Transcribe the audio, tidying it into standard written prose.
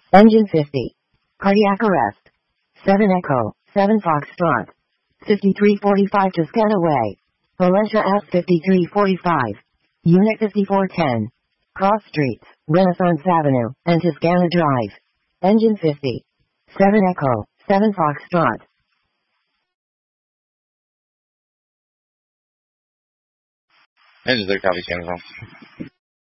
Engine 50. Cardiac arrest. 7 Echo, 7 Foxtrot. 5345 Toscana Valencia S 5345. Unit 5410. Cross Streets, Renaissance Avenue, and Toscana Drive. Engine 50. 7 Echo, 7 Foxtrot. Engine 6, copy, Canada.